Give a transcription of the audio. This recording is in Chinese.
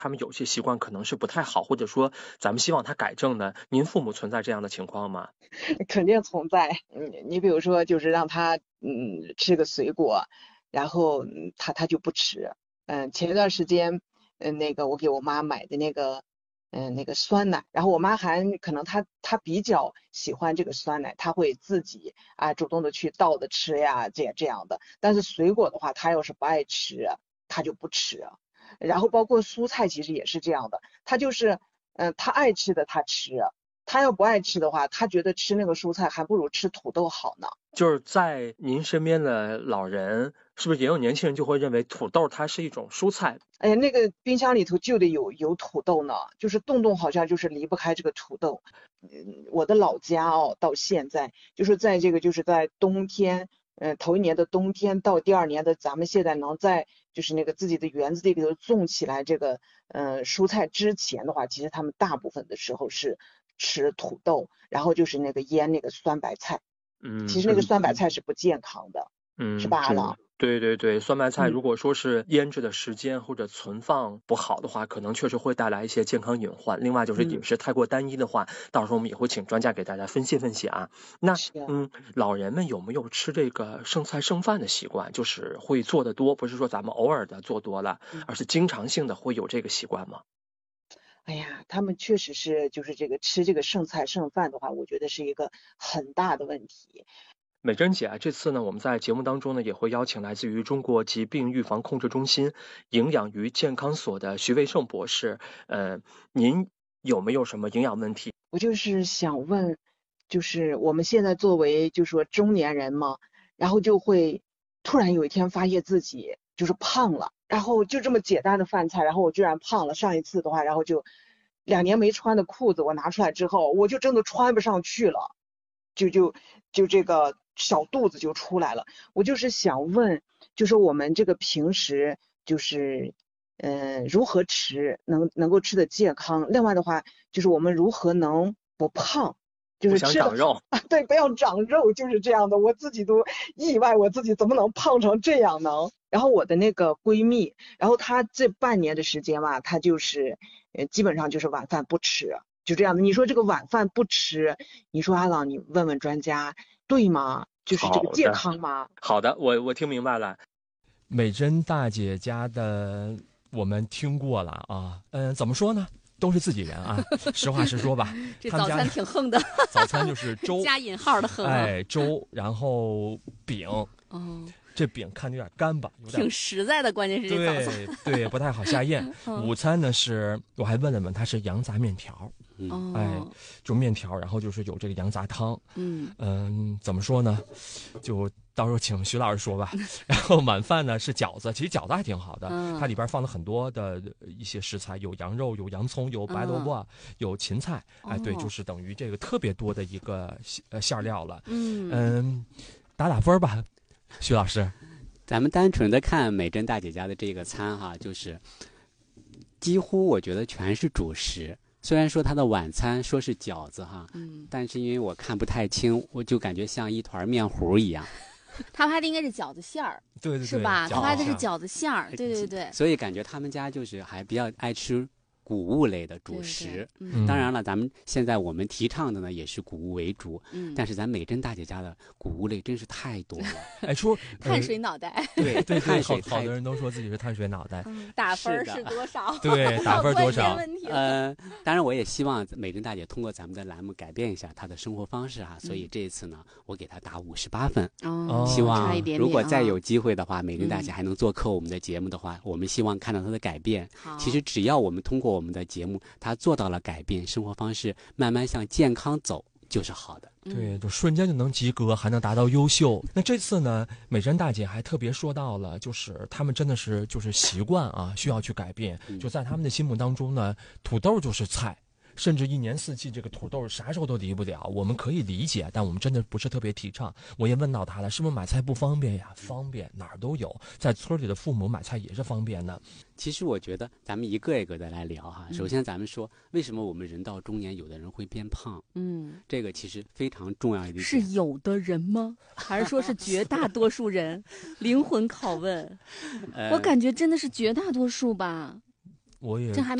他们有些习惯可能是不太好，或者说咱们希望他改正的。您父母存在这样的情况吗？ 肯定存在。你比如说，就是让他吃个水果，然后他就不吃。前一段时间，那个我给我妈买的那个酸奶，然后我妈还可能她比较喜欢这个酸奶，她会自己主动的去倒着吃呀，这样的。但是水果的话，她要是不爱吃，她就不吃。然后包括蔬菜其实也是这样的，她就是她爱吃的她吃，她要不爱吃的话，她觉得吃那个蔬菜还不如吃土豆好呢。 就是在您身边的老人，是不是也有年轻人就会认为土豆它是一种蔬菜？ 哎呀，那个冰箱里头就得有土豆呢，就是动动好像就是离不开这个土豆。我的老家到现在就是在这个就是在冬天，头一年的冬天到第二年的咱们现在能在就是那个自己的园子里头种起来这个蔬菜之前的话，其实他们大部分的时候是吃土豆，然后就是那个腌那个酸白菜。其实那个酸白菜是不健康的，是吧，阿郎？ 对对对，酸白菜如果说是腌制的时间或者存放不好的话，可能确实会带来一些健康隐患。另外就是饮食太过单一的话，到时候我们也会请专家给大家分析分析啊。那老人们有没有吃这个剩菜剩饭的习惯？就是会做的多，不是说咱们偶尔的做多了，而是经常性的会有这个习惯吗？ 哎呀，他们确实是就是这个吃这个剩菜剩饭的话，我觉得是一个很大的问题。 美珍姐啊，这次呢，我们在节目当中呢，也会邀请来自于中国疾病预防控制中心营养与健康所的徐卫胜博士。您有没有什么营养问题？ 我就是想问，就是我们现在作为就说中年人嘛，然后就会突然有一天发现自己就是胖了，然后就这么简单的饭菜，然后我居然胖了。上一次的话，然后就2年没穿的裤子，我拿出来之后，我就真的穿不上去了。就这个小肚子就出来了。我就是想问，就是我们这个平时就是如何吃能够吃的健康，另外的话就是我们如何能不胖，就是吃的肉对，不要长肉，就是这样的。我自己都意外，我自己怎么能胖成这样呢？然后我的那个闺蜜，然后她这半年的时间吧，她就是基本上就是晚饭不吃，就这样的。你说这个晚饭不吃，你说阿朗，你问问专家对吗？就是这个健康吗？ 好的，我听明白了。 美珍大姐家的我们听过了啊，怎么说呢？都是自己人啊，实话实说吧。 这早餐挺横的， 早餐就是粥， 加引号的横。 哎，粥，然后饼。这饼看着有点干吧， 挺实在的，关键是这早餐对不太好下咽。午餐呢是，我还问了问，它是羊杂面条，哎，就面条，然后就是有这个羊杂汤，怎么说呢？就到时候请徐老师说吧。然后晚饭呢是饺子，其实饺子还挺好的，它里边放了很多的一些食材，有羊肉，有洋葱，有白萝卜，有芹菜，哎，对，就是等于这个特别多的一个馅料了。打分吧。徐老师， 咱们单纯的看美珍大姐家的这个餐哈，就是几乎我觉得全是主食。虽然说她的晚餐说是饺子哈，但是因为我看不太清，我就感觉像一团面糊一样。 他拍的应该是饺子馅儿， 对， 是吧？他拍的是饺子馅儿，对。 所以感觉他们家就是还比较爱吃谷物类的主食。当然了，咱们现在我们提倡的呢也是谷物为主，但是咱美珍大姐家的谷物类真是太多了。 哎，说碳水脑袋， 对，碳水好多人都说自己是碳水脑袋。 打分是多少？ 对，打分多少？ 当然我也希望美珍大姐通过咱们的栏目改变一下她的生活方式哈，所以这一次呢，我给她打58分。希望如果再有机会的话，美珍大姐还能做客我们的节目的话，我们希望看到她的改变。其实只要我们通过我们的节目，她做到了改变生活方式，慢慢向健康走，就是好的。 对，就瞬间就能及格，还能达到优秀。那这次呢，美珍大姐还特别说到了，就是他们真的是就是习惯啊，需要去改变。就在他们的心目当中呢，土豆就是菜。甚至一年四季这个土豆啥时候都离不了，我们可以理解，但我们真的不是特别提倡。我也问到他了，是不是买菜不方便呀？方便，哪儿都有，在村里的父母买菜也是方便的。 其实我觉得咱们一个一个的来聊哈。首先咱们说，为什么我们人到中年有的人会变胖？这个其实非常重要一点。 是有的人吗？还是说是绝大多数人？灵魂拷问。我感觉真的是绝大多数吧。 我也这还